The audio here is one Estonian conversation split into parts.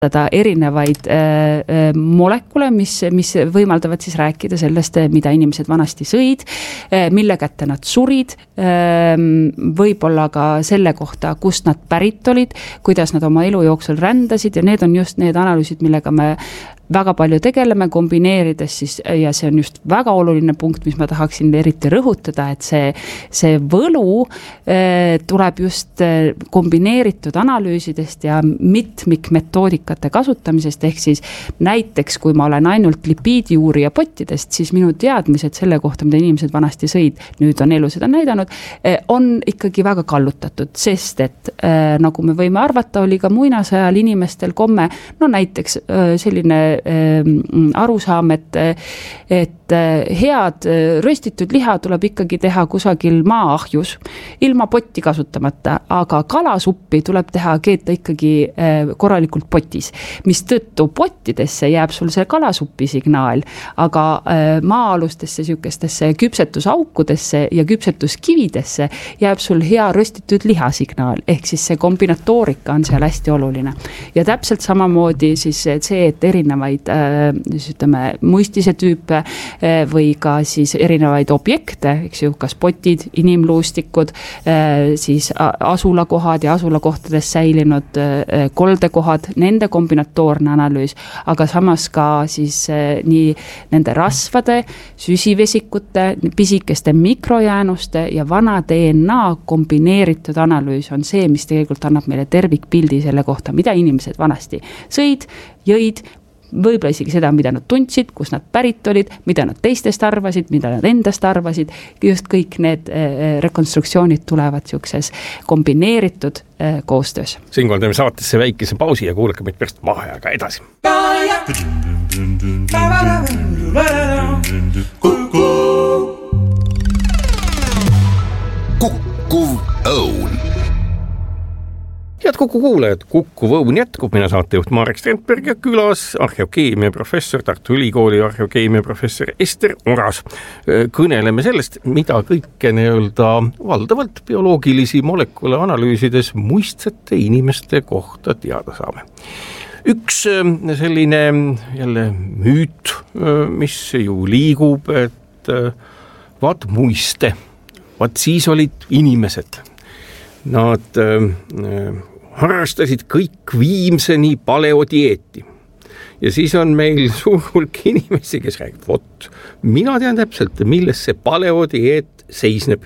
erinevaid molekule, mis võimaldavad siis rääkida sellest, mida inimesed vanasti sõid, mille kätte nad surid, võib-olla ka selle kohta, kust nad pärit olid, kuidas nad oma elu jooksul rändasid ja need on just need analüüsid, millega me väga palju tegeleme, kombineerides siis, ja see on just väga oluline punkt, mis ma tahaksin eriti rõhutada, et see võlu tuleb just kombineeritud analüüsidest ja mitmikmetoodikate kasutamisest, ehk siis näiteks, kui ma olen ainult lipiidiuurija pottidest, siis minu teadmised selle kohta, mida inimesed vanasti sõid, nüüd on elu seda näidanud, on ikkagi väga kallutatud, sest et nagu me võime arvata, oli ka muinasajal inimestel komme, no näiteks selline arusaam, et head röstitud liha tuleb ikkagi teha kusagil maaahjus, ilma potti kasutamata, aga kalasuppi tuleb teha keeta ikkagi korralikult potis, mis tõttu pottidesse jääb sul see kalasupi signaal, aga maa-alustesse sükestesse küpsetusaukudesse ja küpsetuskividesse jääb sul hea röstitud liha signaal, ehk siis see kombinatoorika on seal hästi oluline. Ja täpselt samamoodi siis see, et erinevaid muistise tüüpe või ka siis erinevaid objekte, eks ju, kas potid, inimluustikud, siis asulakohad ja asulakohtades säilinud koldekohad, nende kombinatoorne analüüs, aga samas ka siis nii nende rasvade, süsivesikute, pisikeste mikrojäänuste ja vana DNA kombineeritud analüüs on see, mis tegelikult annab meile tervikpildi selle kohta, mida inimesed vanasti sõid, jõid, võib-olla isegi seda, mida nad tundsid, kus nad pärit olid, mida nad teistest arvasid, mida nad endast arvasid, just kõik need rekonstruktsioonid tulevad siukses kombineeritud koostöös. Siinkohal teeme saatesse väikese pausi ja kuulake meid pärast vaheaega edasi. Kukkuv õun. Head Kuku kuulajad, Kukkuv õun jätkub, mina saatejuht Marek Strandberg ja külas arheokeemia professor, Tartu Ülikooli arheokeemia professor Ester Oras. Kõneleme sellest, mida kõike valdavalt bioloogilisi molekule analüüsides muistsete inimeste kohta teada saame. Üks selline jälle müüt, mis ju liigub, et vaat muiste, vaat siis olid inimesed. Nad harrastasid kõik viimseni paleodieeti. Ja siis on meil suur hulk inimesi, kes räägib, vot, mina tean täpselt, milles see paleodieet seisneb.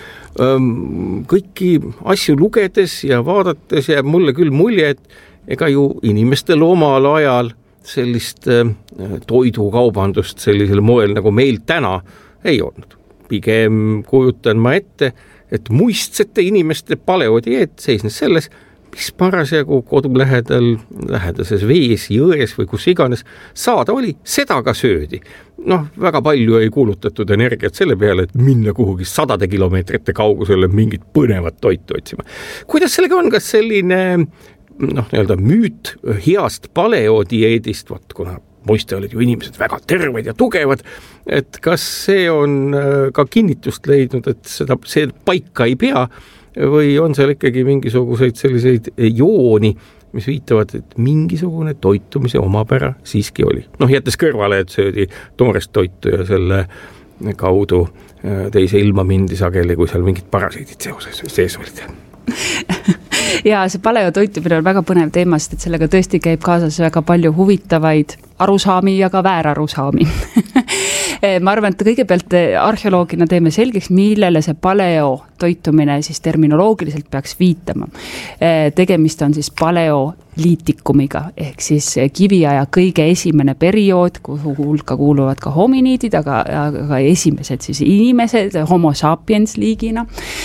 Kõiki asju lugedes ja vaadates jääb mulle küll mulje, et ega ju inimestel omal ajal sellist toidukaubandust sellisel moel, nagu meil täna ei olnud. Pigem kujutan ma ette, et muistsete inimeste paleodieet seisnes selles, mis parasjagu kodu lähedases vees, jões või kus iganes saada oli, seda ka söödi. Väga palju ei kuulutatud energiat selle peale, et minna kuhugi 100 kilomeetrite kaugusele mingit põnevat toitu otsima. Kuidas sellega on, kas selline müüt heast paleodieedist, kuna muiste olid ju inimesed väga terved ja tugevad, et kas see on ka kinnitust leidnud, et see paika ei pea, või on seal ikkagi mingisuguseid selliseid jooni, mis viitavad, et mingisugune toitumise omapära siiski oli. Jättes kõrvale, et söödi toorest toitu ja selle kaudu teise ilma mindi sageli, kui seal mingid parasiidid sees olid. Ja see paleotoitumine on väga põnev teema, sest et sellega tõesti käib kaasas väga palju huvitavaid arusaami ja ka väärarusaami. Ma arvan, et kõigepealt arheoloogina teeme selgeks, millele see paleotoitumine siis terminoloogiliselt peaks viitama. Tegemist on siis paleoliitikumiga, ehk siis kiviaja kõige esimene periood, kuhu hulka kuuluvad ka hominiidid, aga esimesed siis inimesed, homo sapiens liigina.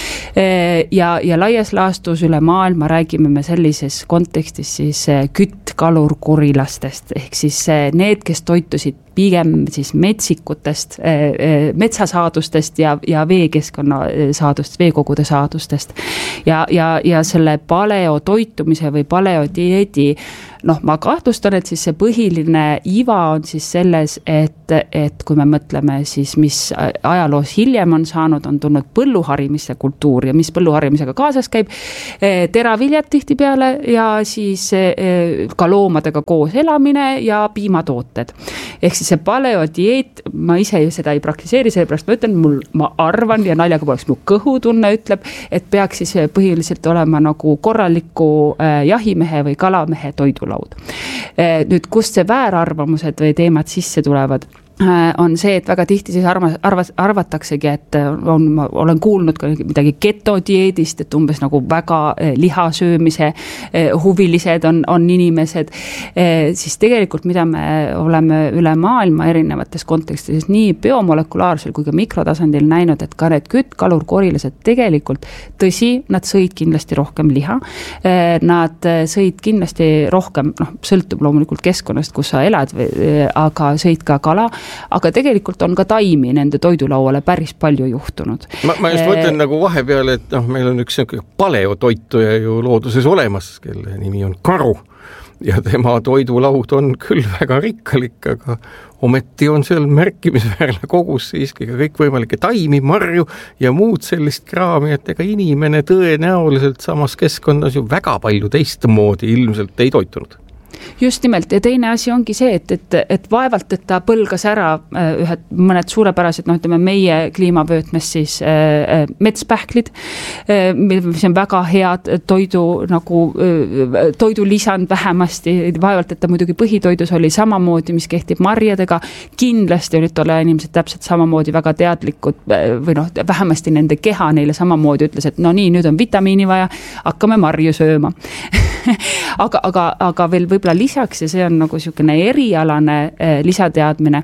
Ja laias laastus üle maailma räägime me sellises kontekstis siis küttkalurkurilastest, ehk siis need, kes toitusid pigem siis metsikutest, metsasaadustest ja veekeskkonna saadustest, veekogude saadustest. Ja selle paleotoitumise või paleodieedi ma kahtlustan, et siis see põhiline iva on siis selles, et kui me mõtleme siis, mis ajaloos hiljem on saanud, on tulnud põlluharimise kultuur ja mis põlluharimisega kaasas käib, teraviljad tihtipeale ja siis ka loomadega koos elamine ja piimatooted. Ehk siis see paleodieet, ma ise seda ei praktiseeri, sellepärast ma ütlen, ma arvan ja naljaga poleks mu kõhutunne ütleb, et peaks siis põhiliselt olema nagu korraliku jahimehe või kalamehe toidulaud. Nüüd, kust see väärarvamused või teemad sisse tulevad? On see, et väga tihti siis arvataksegi, et ma olen kuulnud ka midagi ketodieedist, et umbes nagu väga lihasöömise huvilised on inimesed, siis tegelikult mida me oleme üle maailma erinevates kontekstides nii biomolekulaarsel kui ka mikrotasandil näinud, et ka need küttkalurkorilased tegelikult, tõsi, nad sõid kindlasti rohkem liha, nad sõid kindlasti rohkem, sõltub loomulikult keskkonnast, kus sa elad, aga sõid ka kala, aga tegelikult on ka taimi nende toidulauale päris palju juhtunud. Ma just mõtlen nagu vahepeal, et meil on üks paleotoituja ju looduses olemas, kelle nimi on karu ja tema toidulaud on küll väga rikkalik, aga ometi on seal märkimisväärne kogus siiski ka kõikvõimalikke taimi, marju ja muud sellist kraami, et ega inimene tõenäoliselt samas keskkonnas ju väga palju teistmoodi ilmselt ei toitunud. Just nimelt ja teine asi ongi see, et vaevalt, et ta põlgas ära mõned suurepärased, ütleme meie kliimavöötmes siis metspähklid, mis on väga head toidulisand vähemasti, vaevalt, et ta muidugi põhitoidus oli samamoodi, mis kehtib marjadega, kindlasti olid tolle inimesed täpselt samamoodi väga teadlikud või vähemasti nende keha neile samamoodi ütles, et nii, nüüd on vitamiini vaja, hakkame marju sööma. aga veel võib-olla lisaks ja see on nagu niisugune erialane lisateadmine,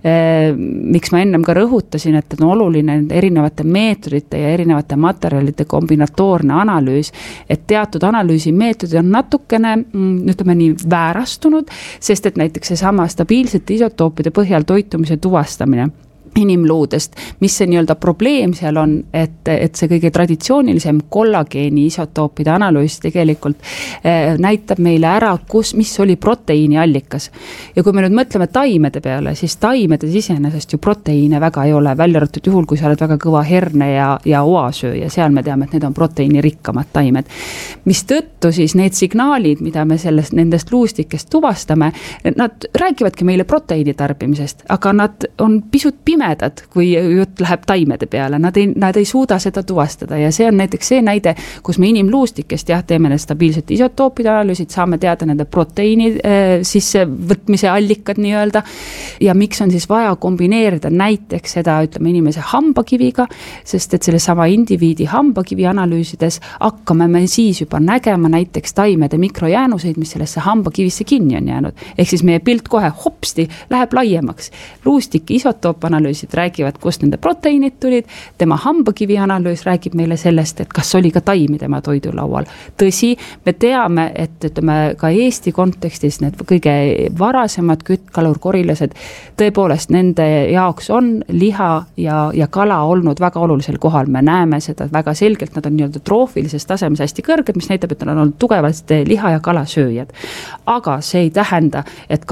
miks ma ennem ka rõhutasin, et on oluline erinevate meetodite ja erinevate materjalide kombinatoorne analüüs, et teatud analüüsimeetodid on natukene, ütleme nii, väärastunud, sest et näiteks seesama stabiilsete isotoopide põhjal toitumise tuvastamine inimluudest, mis see nii-öelda probleem seal on, et see kõige traditsioonilisem kollageeni isotoopide analüüs tegelikult näitab meile ära, mis oli proteiini allikas. Ja kui me nüüd mõtleme taimede peale, siis taimedes iseenesest ju proteiine väga ei ole, välja arvatud juhul, kui sa oled väga kõva herne ja oasöö ja seal me teame, et need on proteiini rikkamad taimed. Mis tõttu siis need signaalid, mida me nendest luustikest tuvastame, nad räägivadki meile proteiini tarbimisest, aga nad on pisut pimedad, kui jutt läheb taimede peale, nad ei suuda seda tuvastada ja see on näiteks see näide, kus me inimluustikest teeme need stabiilsed isotoopide analüüsid, saame teada nende proteiini sissevõtmise allikad nii-öelda ja miks on siis vaja kombineerida näiteks seda, ütleme inimese hambakiviga, sest et selle sama indiviidi hambakivi analüüsides hakkame me siis juba nägema näiteks taimede mikrojäänuseid, mis sellesse hambakivisse kinni on jäänud. Ehk siis meie pilt kohe hopsti läheb laiemaks. Luustiki isotoopanalüüs räägivad, kust nende proteiinid tulid, tema hambakivi analüüs räägib meile sellest, et kas oli ka taimi tema toidulaual. Tõsi, me teame, et ütleme ka Eesti kontekstis need kõige varasemad küttkalurkorilased, tõepoolest nende jaoks on liha ja kala olnud väga olulisel kohal. Me näeme seda väga selgelt, nad on nii-öelda troofilises tasemes hästi kõrged, mis näitab, et nad on olnud tugevalt liha ja kala sööjad. Aga see ei tähenda, et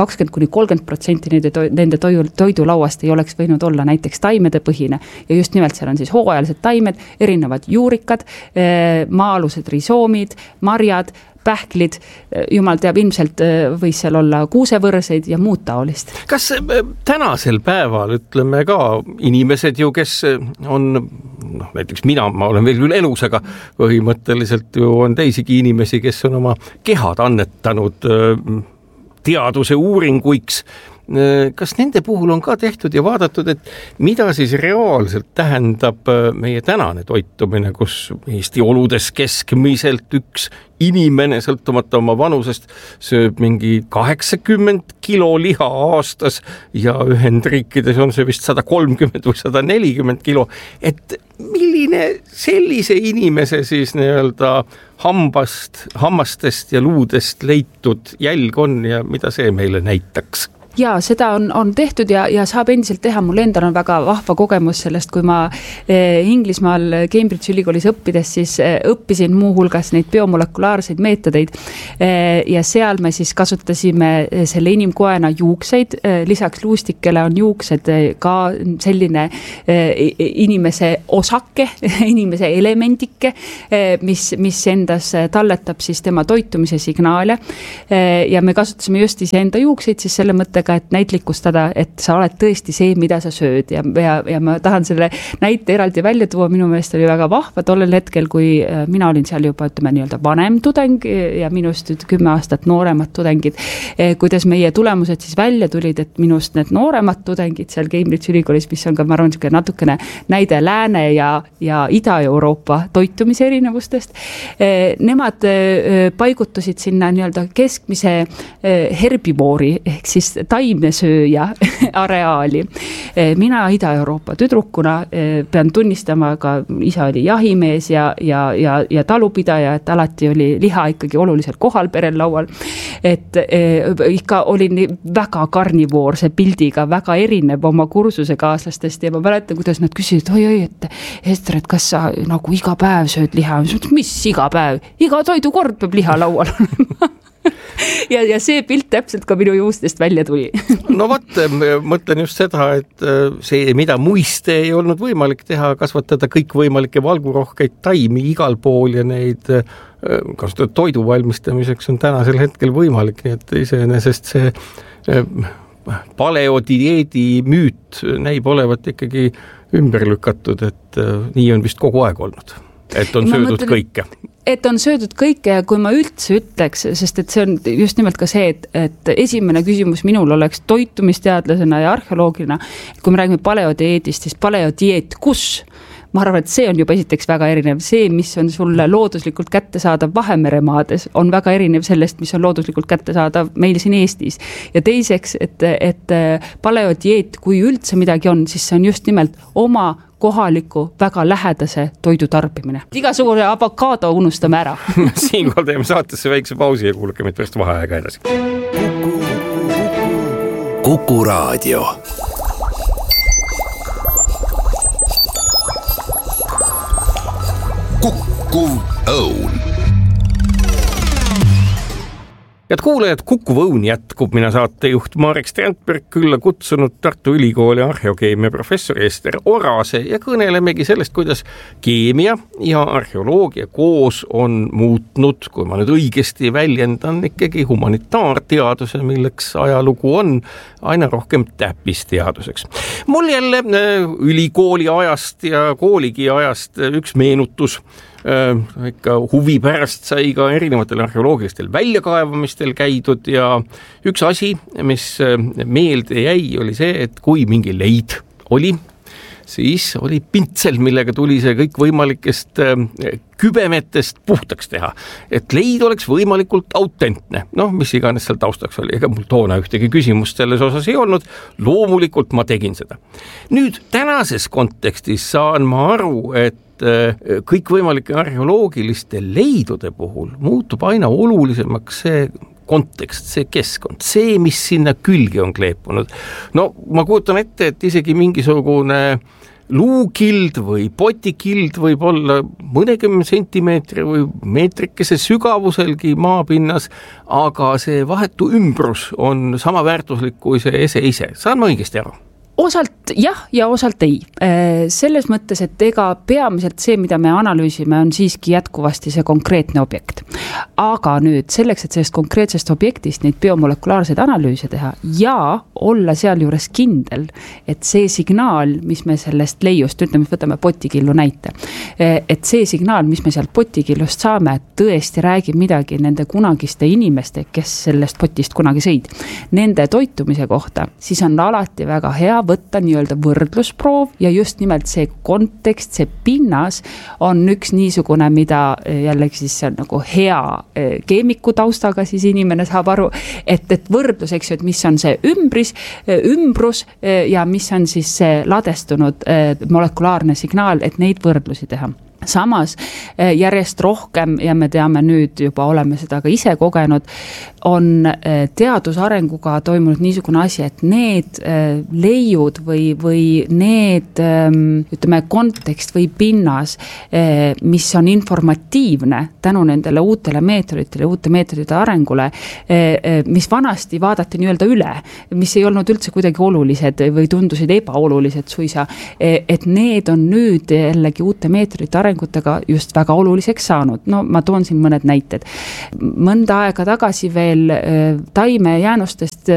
20–30% nende toidulauast ei oleks võinud olla näiteks taimede põhine ja just nimelt seal on siis hooajalised taimed, erinevad juurikad, maa-alused risoomid, marjad, pähklid, jumal teab, ilmselt võis seal olla kuusevõrseid ja muud taolist. Kas tänasel päeval, ütleme ka inimesed ju, kes on, näiteks ma olen veel küll elus, aga põhimõtteliselt ju on teisigi inimesi, kes on oma kehad annetanud teaduse uuringuiks, kas nende puhul on ka tehtud ja vaadatud, et mida siis reaalselt tähendab meie tänane toitumine, kus Eesti oludes keskmiselt üks inimene sõltumata oma vanusest sööb mingi 80 kilo liha aastas ja Ühendriikides on see vist 130 või 140 kilo, et milline sellise inimese siis nii-öelda hammastest ja luudest leitud jälg on ja mida see meile näitaks? Ja seda on tehtud ja saab endiselt teha. Mul endal on väga vahva kogemus sellest, kui ma Inglismaal Cambridge ülikoolis õppides, siis õppisin muu hulgas neid biomolekulaarseid meetodeid ja seal me siis kasutasime selle inimkoena juukseid, lisaks luustikele on juuksed ka selline inimese osake, inimese elemendike, mis endas talletab siis tema toitumise signaale ja me kasutasime just iseenda juukseid siis selle mõtte, et näitlikustada, et sa oled tõesti see, mida sa sööd ja ma tahan selle näite eraldi välja tuua, minu meelest oli väga vahva tollel hetkel, kui mina olin seal juba, ütleme, nii-öelda vanem tudeng ja minust 10 aastat nooremad tudengid, kuidas meie tulemused siis välja tulid, et minust need nooremad tudengid seal Cambridge ülikoolis, mis on ka, ma arvan, natukene näide Lääne ja Ida-Euroopa toitumise erinevustest, nemad paigutusid sinna nii-öelda keskmise herbivoori ehk siis taimesööja areaali. Mina Ida-Euroopa tüdrukuna pean tunnistama, ka isa oli jahimees ja talupidaja, et alati oli liha ikkagi oluliselt kohal perel laual. Et ikka olin väga karnivoorse pildiga, väga erinev oma kursuse kaaslastest ja ma mäletan, kuidas nad küsisid, oi, et Ester, et kas sa nagu iga päev sööd liha? Mis iga päev? Iga toidukord peab liha laual olema. Ja see pilt täpselt ka minu juustest välja tuli. No mõtlen just seda, et see, mida muiste ei olnud võimalik teha, kasvatada kõik võimalikke valgurohkeid taimi igal pool ja neid kasutada toidu valmistamiseks on tänasel hetkel võimalik, nii et iseenesest see paleodieedi müüt näib olevat ikkagi ümber lükatud, et nii on vist kogu aeg olnud. Et on söödud kõike. Et on söödud kõike ja kui ma üldse ütleks, sest et see on just nimelt ka see, et esimene küsimus minul oleks toitumisteadlasena ja arheoloogina, kui me räägime paleodieedist, siis paleodieet, kus? Ma arvan, et see on juba esiteks väga erinev. See, mis on sulle looduslikult kättesaadav Vahemeremaades, on väga erinev sellest, mis on looduslikult kättesaadav meil siin Eestis. Ja teiseks, et paleodieet, kui üldse midagi on, siis see on just nimelt oma kohaliku väga lähedase toidu tarbimine. Igasugune avokaado unustame ära. Siinkohal teeme saatesse väikse pausi ja kuulake meid pärast vaheaega edasi. Kuku Raadio. Kukkuv õun. Head kuulajad, Kukkuv õun jätkub. Mina saatejuht Marek Strandberg külla kutsunud Tartu Ülikooli arheokeemia professor Ester Orase ja kõnelemegi sellest, kuidas keemia ja arheoloogia koos on muutnud, kui ma nüüd õigesti väljendan, ikkagi humanitaarteaduse, milleks ajalugu on, aina rohkem täppisteaduseks. Mul jälle ülikooli ajast ja kooligi ajast üks meenutus. Ikka huvi pärast sai ka erinevatel arheoloogilistel väljakaevamistel käidud ja üks asi, mis meelde jäi, oli see, et kui mingi leid oli, siis oli pintsel, millega tuli see kõik võimalikest kübemetest puhtaks teha, et leid oleks võimalikult autentne. Noh, mis iganes seal taustaks oli, ega mul toona ühtegi küsimust selles osas ei olnud, loomulikult ma tegin seda. Nüüd tänases kontekstis saan ma aru, et kõikvõimalike arheoloogiliste leidude puhul muutub aina olulisemaks see kontekst, see keskkond, see, mis sinna külgi on kleepunud. No ma kujutan ette, et isegi mingisugune luukild või potikild võib olla mõnekümne sentimeetri või meetrikese sügavuselgi maapinnas, aga see vahetu ümbrus on sama väärtuslik kui see ise. Saan ma õigesti aru? Osalt jah ja osalt ei. Selles mõttes, et ega peamiselt see, mida me analüüsime, on siiski jätkuvasti see konkreetne objekt. Aga nüüd selleks, et sellest konkreetsest objektist neid biomolekulaarseid analüüse teha ja olla seal juures kindel, et see signaal, mis me sellest leiust, ütleme, võtame potikillu näite, et see signaal, mis me sealt potikillust saame, tõesti räägib midagi nende kunagiste inimeste, kes sellest potist kunagi sõid, nende toitumise kohta, siis on alati väga hea võtta nii-öelda võrdlusproov ja just nimelt see kontekst, see pinnas on üks niisugune, mida jällegi siis on nagu hea keemiku taustaga siis inimene saab aru, et võrdlus, eks ju, et mis on see ümbrus ja mis on siis see ladestunud molekulaarne signaal, et neid võrdlusi teha. samas järjest rohkem ja me teame nüüd juba oleme seda ka ise kogenud, on teadusarenguga toimunud niisugune asi, et need leiud või need ütleme kontekst või pinnas, mis on informatiivne tänu nendele uute meetodite arengule, mis vanasti vaadati nii-öelda üle, mis ei olnud üldse kuidagi olulised või tundusid ebaolulised suisa, et need on nüüd jällegi uute meetodite arengutega just väga oluliseks saanud. No ma toon siin mõned näited. Mõnda aega tagasi veel taimejäänustest,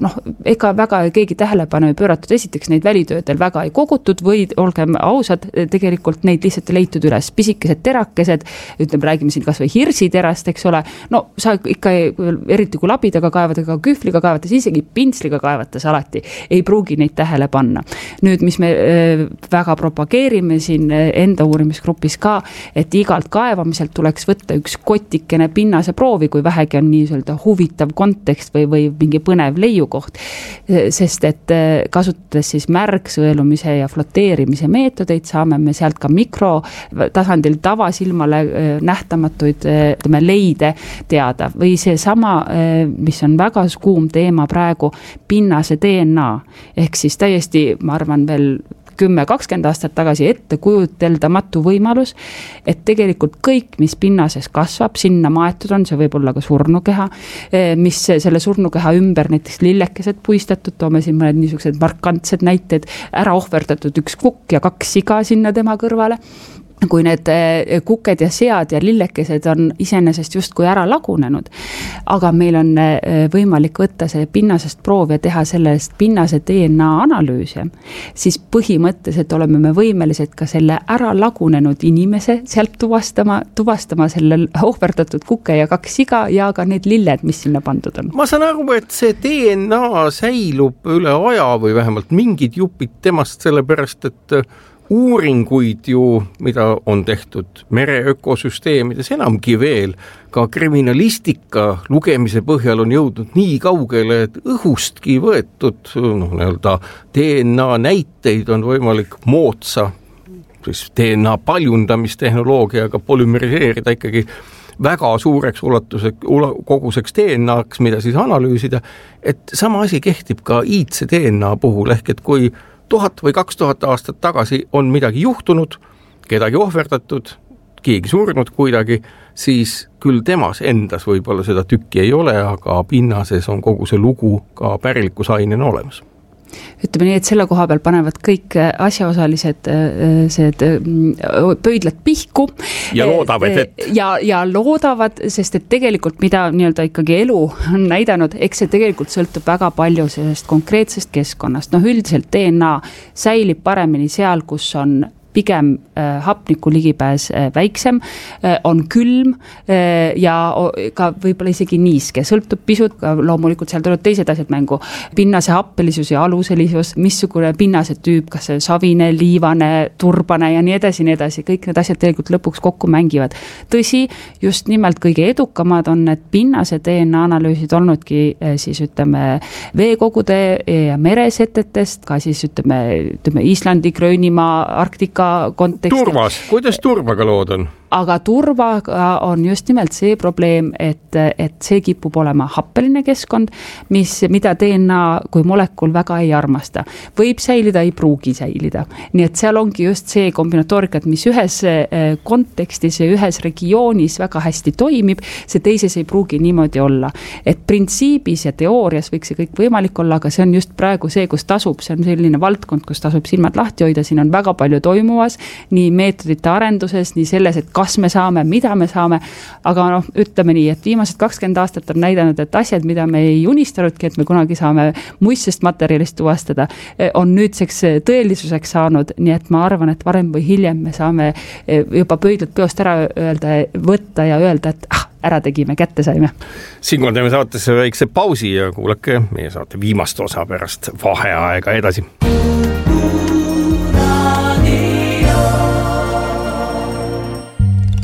ega väga keegi tähelepanu ei pööratud, esiteks neid välitöödel väga ei kogutud või olgem ausad, tegelikult neid lihtsalt leitud üles. Pisikesed terakesed, räägime siin kas või hirsiterast, eks ole, no sa ikka eriti kui labidaga kaevadega, kühvliga kaevates, isegi pintsliga kaevates alati ei pruugi neid tähele panna. Nüüd, mis me väga propageerime siin enda uurimisgrupis ka, et igalt kaevamiselt tuleks võtta üks kotikene pinnase proovi, kui vähegi on nii huvitav kontekst või mingi põnev leiukoht, sest et kasutades siis märgsõelumise ja floteerimise meetodeid, saame me sealt ka mikrotasandil tavasilmale nähtamatuid leide teada või see sama, mis on väga kuum teema praegu, pinnase DNA, ehk siis täiesti, ma arvan veel 10-20 aastat tagasi ette kujuteldamatu võimalus, et tegelikult kõik, mis pinnases kasvab, sinna maetud on, see võib olla ka surnukeha, mis selle surnukeha ümber näiteks lillekesed puistatud, toome siin mõned niisugused markantsed näited, ära ohverdatud üks kukk ja 2 siga sinna tema kõrvale, kui need kuked ja sead ja lillekesed on iseenesest justkui ära lagunenud, aga meil on võimalik võtta see pinnasest proov ja teha sellest pinnase DNA analüüsi, siis põhimõtteliselt oleme me võimelised ka selle ära lagunenud inimese sealt tuvastama selle ohverdatud kuke ja 2 siga ja ka need lilled, mis sinna pandud on. Ma saan aru, et see DNA säilub üle aja või vähemalt mingid jupid temast sellepärast, et uuringuid ju, mida on tehtud mere ökosüsteemides enamgi veel, ka kriminalistika lugemise põhjal on jõudnud nii kaugele, et õhustki võetud DNA näiteid on võimalik moodsa siis DNA paljundamistehnoloogiaga polümeriseerida ikkagi väga suureks koguseks DNA-ks, mida siis analüüsida, et sama asi kehtib ka iidse DNA puhul, ehk et kui 1000 või 2000 aastat tagasi on midagi juhtunud, kedagi ohverdatud, keegi surnud kuidagi, siis küll temas endas võib-olla seda tükki ei ole, aga pinnases on kogu see lugu ka pärilikusainena olemas. Ütleme nii, et selle koha peal panevad kõik asjaosalised pöidlad pihku. Ja loodavad, et... Ja loodavad, sest et tegelikult mida nii-öelda ikkagi elu on näidanud, eks see tegelikult sõltub väga palju sellest konkreetsest keskkonnast. Üldiselt DNA säilib paremini seal, kus on pigem hapniku ligipääs väiksem, on külm ja ka võib-olla isegi niiske, sõltub pisut, loomulikult seal tulevad teised asjad mängu, pinnase happelisus ja aluselisus, missugune pinnase tüüp, kas see savine, liivane, turbane ja nii edasi, kõik need asjad tegelikult lõpuks kokku mängivad. Tõsi, just nimelt kõige edukamad on need pinnase DNA analüüsid olnudki siis veekogude ja meresetetest, ka siis Islandi, Gröönimaa, Arktika kontekstis. Turvas, kuidas turvaga lood on? Aga turvaga on just nimelt see probleem, et see kipub olema happeline keskkond, mida DNA kui molekul väga ei armasta. Võib säilida, ei pruugi säilida. Nii et seal ongi just see kombinatoorikat, mis ühes kontekstis ja ühes regioonis väga hästi toimib, see teises ei pruugi niimoodi olla. Et printsiibis ja teoorias võiks see kõik võimalik olla, aga see on just praegu see, kus tasub, see on selline valdkond, kus tasub silmad lahti hoida, siin on väga palju toimuvas, nii meetodite arenduses, nii selles, et kas me saame, mida me saame, aga ütleme nii, et viimased 20 aastat on näidanud, et asjad, mida me ei unistanudki, et me kunagi saame muistsest materjalist tuvastada, on nüüdseks tõelisuseks saanud, nii et ma arvan, et varem või hiljem me saame juba pöidlad peost ära võtta ja öelda, et ära tegime, kätte saime. Siinkohal teeme saatesse väikse pausi ja kuulake meie saate viimast osa pärast vaheaega edasi.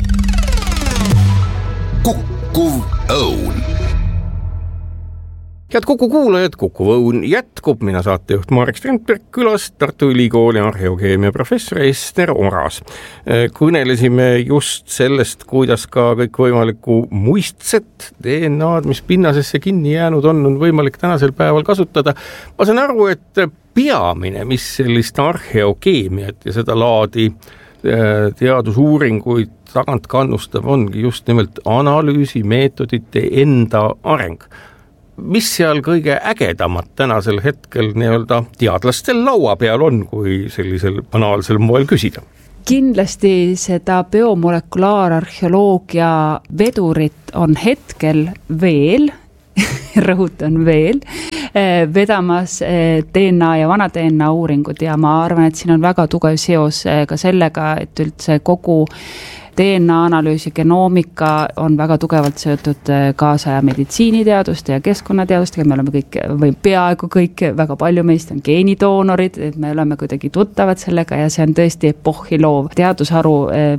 Kukkuv Õun. Head Kuku kuulajad, Kuku Õun jätkub, mina saatejuht Marek Strandberg, külas Tartu Ülikooli arheokeemia professor Ester Oras. Kõnelesime just sellest, kuidas ka kõikvõimalikku muistset DNA'd, mis pinnasesse kinni jäänud on võimalik tänasel päeval kasutada. Ma saan aru, et peamine, mis sellist arheokeemiat ja seda laadi teadusuuringuid tagant kannustab, ongi just nimelt analüüsimeetodite enda areng. Mis seal kõige ägedamat tänasel hetkel nii-öelda teadlastel laua peal on, kui sellisel banaalsel moel küsida? Kindlasti seda biomolekulaararheoloogia vedurit on hetkel veel, rõhutan veel, vedamas DNA ja vana DNA uuringud ja ma arvan, et siin on väga tugev seos ka sellega, et üldse kogu DNA analüüs ja genoomika on väga tugevalt seotud kaasaja meditsiiniteaduste ja keskkonnateadustega, me oleme kõik, või peaaegu kõik, väga palju meist on geenidoonorid, et me oleme kuidagi tuttavad sellega ja see on tõesti epohhi loov teadusharu,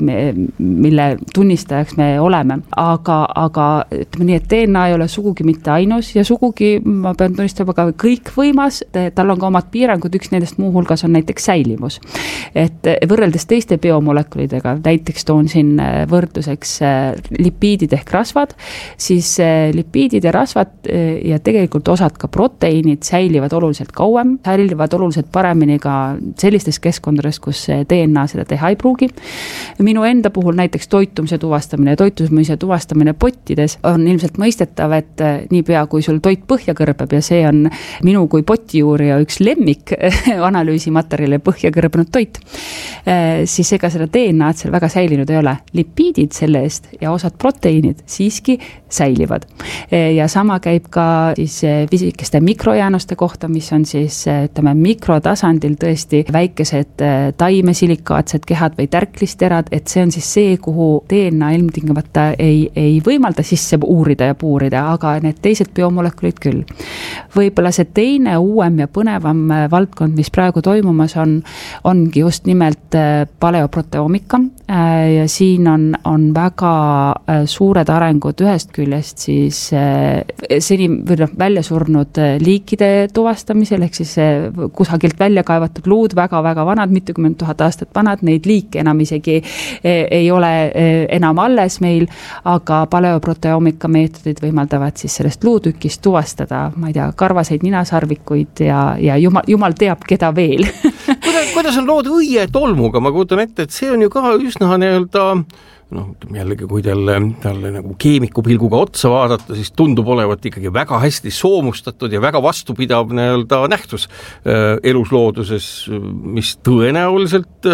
mille tunnistajaks me oleme. Aga ütleme nii, et DNA ei ole sugugi mitte ainus ja sugugi, ma pean tunnistama ka kõikvõimas, tal on ka omad piirangud, üks nendest muuhulgas on näiteks säilivus. Et võrreldes teiste biomolekulidega, näiteks toon siin võrdluseks lipiidid ehk rasvad, siis lipiidid ja rasvad ja tegelikult osad ka proteiinid säilivad oluliselt kauem, säilivad oluliselt paremini ka sellistes keskkondades, kus DNA seda teha ei pruugi. Minu enda puhul näiteks toitumise tuvastamine pottides on ilmselt mõistetav, et niipea kui sul toit põhja kõrbeb ja see on minu kui potijuurija üks lemmik analüüsimaterjali põhja kõrbenud toit, siis ega seda DNA-d seal väga säilinud ei ole. Lipiidid selle eest ja osad proteiinid siiski säilivad. Ja sama käib ka siis pisikeste mikrojäänuste kohta, mis on siis ütleme mikrotasandil tõesti väikesed taimesillikaatsed kehad või tärklisterad, et see on siis see, kuhu DNA ilmtingimata ei võimalda sisse uurida ja puurida, aga need teised biomolekulid küll. Võib-olla see teine uuem ja põnevam valdkond, mis praegu toimumas ongi just nimelt paleoproteoomika ja siin on väga suured arengud ühest küljest siis seni välja surnud liikide tuvastamisel, ehk siis kusagilt välja kaevatud luud, väga-väga vanad, mitukümmend tuhat aastat vanad, neid liike enam isegi ei ole enam alles meil, aga paleoproteoomika meetodid võimaldavad siis sellest luutükist tuvastada, ma ei tea, karvaseid ninasarvikuid ja jumal teab, keda veel. Kuidas on lood õietolmuga? Ma kuutan ette, et see on ju ka üsna nii-öelda jällegi, kui talle nagu keemiku pilguga otsa vaadata, siis tundub olevat ikkagi väga hästi soomustatud ja väga vastupidav nii-öelda nähtus eluslooduses, mis tõenäoliselt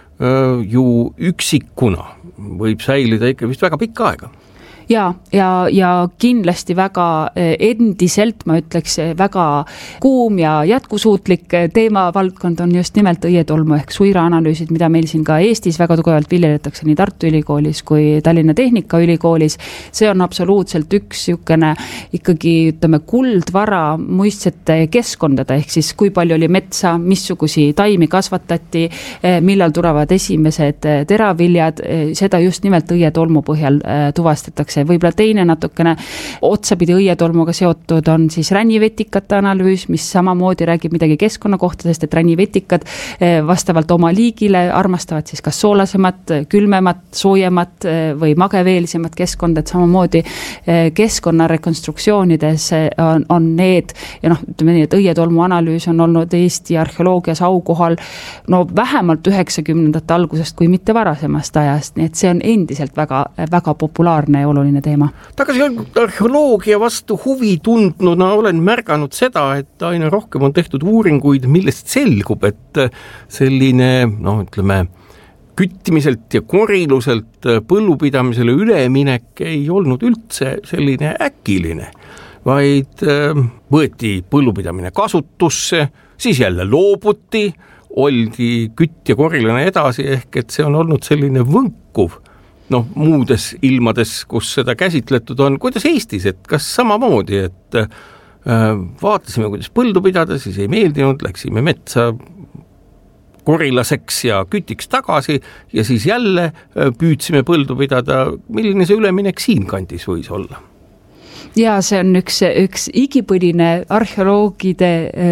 ju üksikuna võib säilida ikka vist väga pikka aega. Ja kindlasti väga endiselt, ma ütleks, väga kuum ja jätkusuutlik teemavaldkond on just nimelt õietolmu ehk suiraanalüüsid, mida meil siin ka Eestis väga tugevalt viljeletakse nii Tartu Ülikoolis kui Tallinna Tehnikaülikoolis. See on absoluutselt üks niisugune ikkagi, ütleme, kuldvara muistsete keskkondade, ehk siis kui palju oli metsa, missugusi taimi kasvatati, millal tulevad esimesed teraviljad, seda just nimelt õietolmu põhjal tuvastatakse. Võib-olla teine natukene otsapidi õietolmuga seotud on siis rännivetikate analüüs, mis samamoodi räägib midagi keskkonna kohta, sest et rännivetikad vastavalt oma liigile armastavad siis kas soolasemat, külmemat, soojemat või mageveelisemat keskkonda, et samamoodi keskkonna rekonstruktsioonides on need ja ütleme nii, et õietolmu analüüs on olnud Eesti arheoloogias aukohal vähemalt 90ndate algusest, kui mitte varasemast ajast, nii et see on endiselt väga, väga populaarne ja oluline teema. Tagasi arheoloogia vastu huvi tundnuna olen märganud seda, et aina rohkem on tehtud uuringuid, millest selgub, et selline, ütleme, küttimiselt ja koriluselt põllupidamisele üleminek ei olnud üldse selline äkiline, vaid võeti põllupidamine kasutusse, siis jälle loobuti, oldi kütt ja korilane edasi, ehk et see on olnud selline võnkuv muudes ilmades, kus seda käsitletud on. Kuidas Eestis, et kas samamoodi, et vaatasime, kuidas põldu pidada, siis ei meeldinud, läksime metsa korilaseks ja kütiks tagasi ja siis jälle püüdsime põldu pidada. Milline see üleminek siin kandis võis olla? Ja see on üks igipõline arheoloogide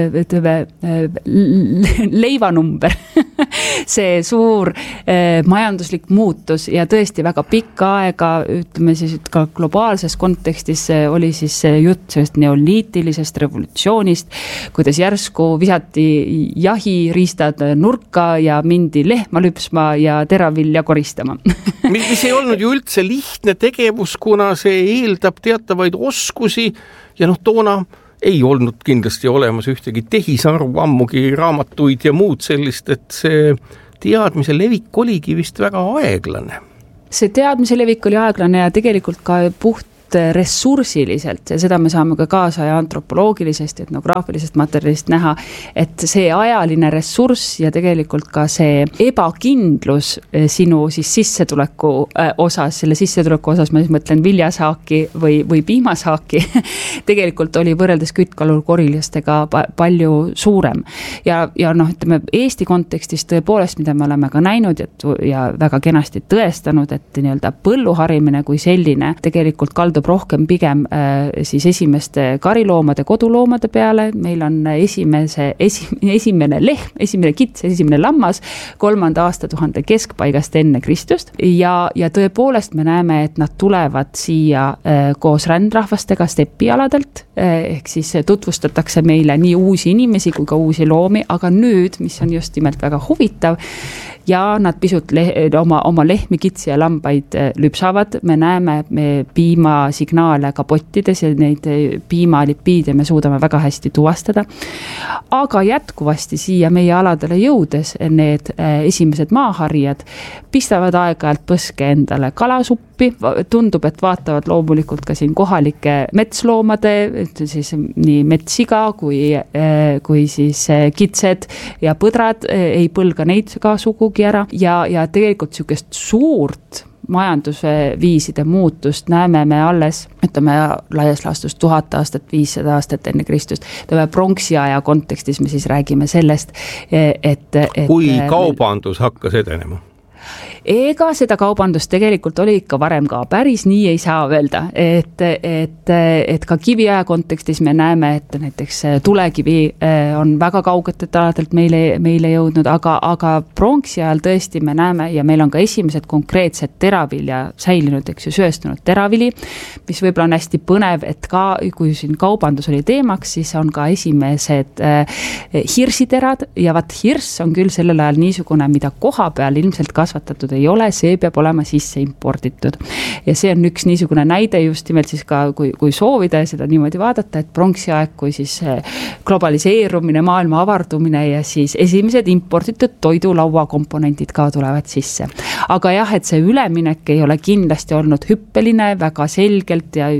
leivanumber. See suur majanduslik muutus ja tõesti väga pikka aega, ütleme siis, et ka globaalses kontekstis oli siis jutt sellest neoliitilisest revolutsioonist, kuidas järsku visati jahiriistad nurka ja mindi lehma lüpsma ja teravilja koristama. mis ei olnud ju üldse lihtne tegevus, kuna see eeldab teatavaid oskusi ja toona ei olnud kindlasti olemas ühtegi tehisaru, ammugi raamatuid ja muud sellist, et see teadmise levik oligi vist väga aeglane. See teadmise levik oli aeglane ja tegelikult ka puht ressursiliselt ja seda me saame ka kaasaja antropoloogilisest ja etnograafilisest materjalist näha, et see ajaline ressurss ja tegelikult ka see ebakindlus sinu siis sissetuleku osas, selle sissetuleku osas ma siis mõtlen viljasaaki või piimasaaki, tegelikult oli võrreldes küttkalur-korilastega palju suurem. Ja ütleme, Eesti kontekstis tõepoolest, mida me oleme ka näinud ja väga kenasti tõestanud, et nii-öelda põlluharimine kui selline tegelikult kaldub rohkem pigem siis esimeste kariloomade, koduloomade peale. Meil on esimene lehm, esimene kits, esimene lammas 3. aastatuhande keskpaigast enne Kristust ja tõepoolest me näeme, et nad tulevad siia koos rändrahvastega stepialadelt, ehk siis tutvustatakse meile nii uusi inimesi kui ka uusi loomi, aga nüüd, mis on just nimelt väga huvitav, ja nad pisut oma lehmi, kitsi ja lambaid lüpsavad. Me näeme piimasignaale ka pottides ja neid piimalipiide me suudame väga hästi tuvastada. Aga jätkuvasti siia meie aladele jõudes need esimesed maaharijad pistavad aeg-ajalt põske endale kalasuppi. Tundub, et vaatavad loomulikult ka siin kohalike metsloomade, siis nii metssiga kui siis kitsed ja põdrad, ei põlga neid ka sugugi ära ja tegelikult sükest suurt majandusviiside muutust näeme me alles, ütleme laias laastus 1000 aastat, 500 aastat enne Kristust. Pronksiaja kontekstis me siis räägime sellest, et kui kaubandus hakkas edenema? Ega seda kaubandust tegelikult oli ikka varem ka, päris nii ei saa öelda, et ka kiviaja kontekstis me näeme, et näiteks tulekivi on väga kaugetelt aladelt meile jõudnud, aga pronksiajal tõesti me näeme ja meil on ka esimesed konkreetsed teravilja säilinud, eks ju, sööstunud teravili, mis võib-olla on hästi põnev, et ka kui siin kaubandus oli teemaks, siis on ka esimesed hirsiterad ja hirss on küll sellel ajal niisugune, mida koha peal ilmselt kasvatatud ei ole, see peab olema sisse imporditud. Ja see on üks niisugune näide just nimelt siis ka, kui soovida ja seda niimoodi vaadata, et pronksiaeg, kui siis globaliseerumine, maailma avardumine ja siis esimesed imporditud toidulaua komponentid ka tulevad sisse. Aga jah, et see üleminek ei ole kindlasti olnud hüppeline, väga selgelt ja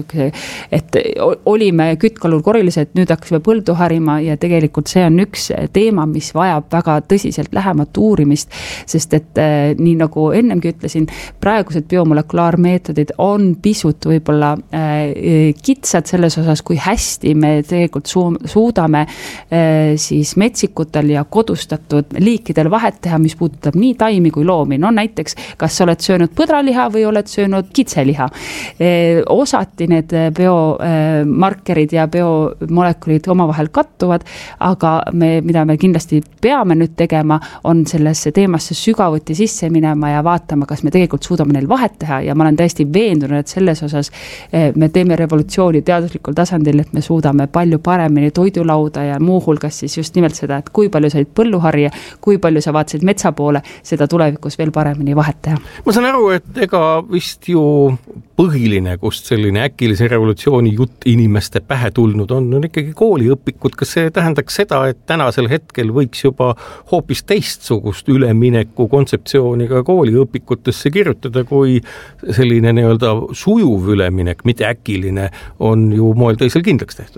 et olime küttkalur-korilised, nüüd hakkasime põldu harima ja tegelikult see on üks teema, mis vajab väga tõsiselt lähemat uurimist, sest et nii nagu ennemgi ütlesin, praegused biomolekulaarmeetodid on pisut võib-olla kitsad selles osas, kui hästi me tegelikult suudame siis metsikutel ja kodustatud liikidel vahet teha, mis puudutab nii taimi kui loomi. No näiteks, kas oled söönud põdraliha või oled söönud kitseliha. Osati need biomarkerid ja biomolekulid omavahel kattuvad, aga mida me kindlasti peame nüüd tegema, on sellesse teemasse sügavuti sisse minema ja vaatama, kas me tegelikult suudame neil vahet teha ja ma olen täiesti veendunud, et selles osas me teeme revolutsiooni teaduslikul tasandil, et me suudame palju paremini toidulauda ja muuhulgas siis just nimelt seda, et kui palju sa olid põlluharja, kui palju sa vaatasid metsa poole, seda tulevikus veel paremini vahet teha. Ma saan aru, et ega vist ju põhiline, kust selline äkilise revolutsiooni jutt inimeste pähe tulnud on ikkagi kooliõpikud. Kas see tähendaks seda, et tänasel hetkel võiks juba hoopis teistsugust ülemineku kontseptsiooni ka kooliõpikutesse kirjutada, kui selline nii-öelda sujuv üleminek, mitte äkiline, on ju moel teisel kindlaks tehtud?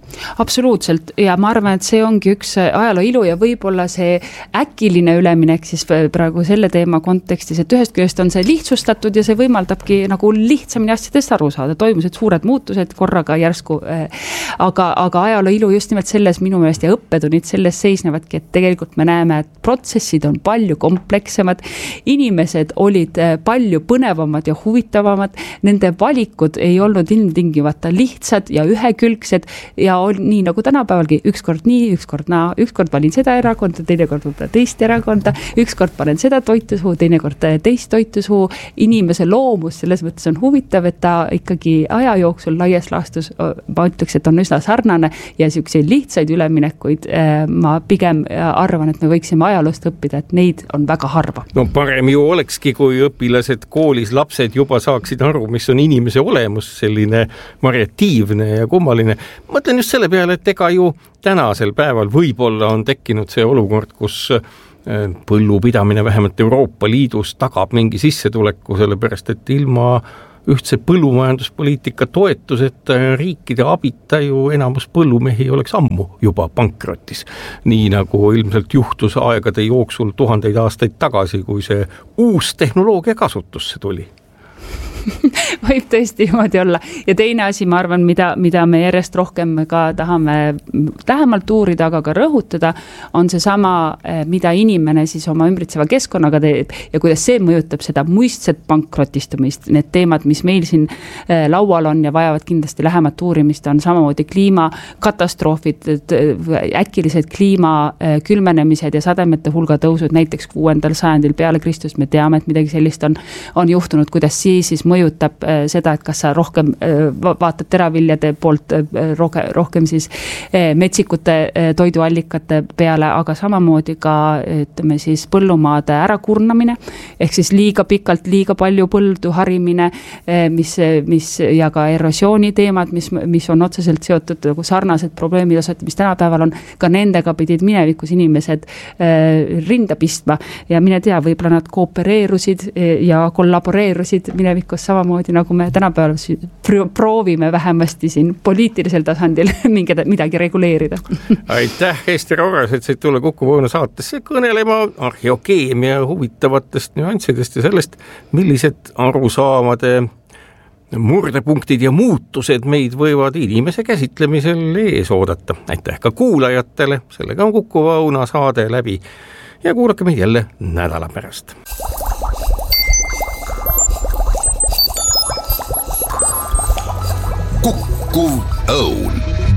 Absoluutselt ja ma arvan, et see ongi üks ajaloo ilu ja võib-olla see äkiline üleminek siis praegu selle teema kontekstis, et ühest küljest on see lihtsustatud ja see võimaldabki nagu lihtsamini asjadest aru saada, toimusid suured muutused korraga järsku, aga ajaloo ilu just nimelt selles minu meelest ja õppetunnid selles seisnevadki, et tegelikult me näeme, et protsessid on palju komplekssemad, inimesed olid palju põnevamad ja huvitavamad, nende valikud ei olnud ilmtingimata lihtsad ja ühekülgsed ja nii nagu tänapäevalgi, ükskord nii, ükskord naa, ükskord valin seda erakonda, teinekord võib-olla teist erakonda, ükskord panen seda toitu suhu, teinekord teist toitu suhu. Inimese loomus selles mõttes on huvitav, et ta ikkagi aja jooksul laias laastus, ma ütleks, et on üsna sarnane ja selliseid lihtsaid üleminekuid ma pigem arvan, et me võiksime ajaloost õppida, et neid on väga harva. No parem ju olekski, kui õpilased koolis, lapsed juba saaksid aru, mis on inimese olemus, selline variatiivne ja kummaline. Mõtlen just selle peale, et ega ju tänasel päeval võib-olla on tekkinud see olukord, kus põllupidamine vähemalt Euroopa Liidus tagab mingi sissetuleku, sellepärast et ilma ühtse põllumajanduspoliitika toetuseta riikide abita ju enamus põllumehi oleks ammu juba pankrotis. Nii nagu ilmselt juhtus aegade jooksul 1000 aastaid tagasi, kui see uus tehnoloogia kasutusse tuli. Võib tõesti niimoodi olla. Ja teine asi, ma arvan, mida me järjest rohkem ka tahame lähemalt uurida, aga ka rõhutada, on see sama, mida inimene siis oma ümbritseva keskkonnaga teeb ja kuidas see mõjutab seda muistset pankrotistumist. Need teemad, mis meil siin laual on ja vajavad kindlasti lähemat uurimist, on samamoodi kliimakatastroofid, äkilised kliima külmenemised ja sademete hulga tõusud, näiteks 6. sajandil peale Kristust me teame, et midagi sellist on juhtunud, kuidas siis mõjutab seda, et kas sa rohkem vaatad teraviljade poolt rohkem siis metsikute toiduallikate peale, aga samamoodi ka ütleme siis põllumaade ärakurnamine, ehk siis liiga pikalt, liiga palju põldu harimine, mis ja ka erosiooni teemad, mis on otseselt seotud nagu sarnased probleemid osad, mis tänapäeval on, ka nendega pidid minevikus inimesed rinda pistma ja mine tea, võib-olla nad koopereerusid ja kollaboreerusid minevikus samamoodi, nagu me tänapäeval proovime vähemasti siin poliitilisel tasandil midagi reguleerida. Aitäh, Ester Oras, et said tulla Kuku Õuna saatesse kõnelema arheokeemia huvitavatest nüanssidest ja sellest, millised arusaamade murdepunktid ja muutused meid võivad inimese käsitlemisel ees oodata. Aitäh ka kuulajatele, sellega on Kuku Õuna saade läbi ja kuulake meid jälle nädala pärast. Kuku Õun.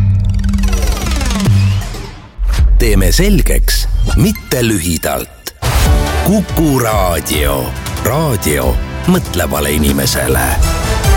Teeme selgeks, mitte lühidalt. Kuku Raadio. Raadio mõtlevale inimesele.